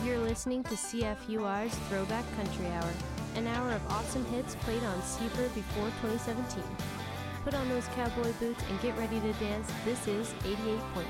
You're listening to CFUR's Throwback Country Hour, an hour of awesome hits played on Seaver before 2017. Put on those cowboy boots and get ready to dance. This is 88.1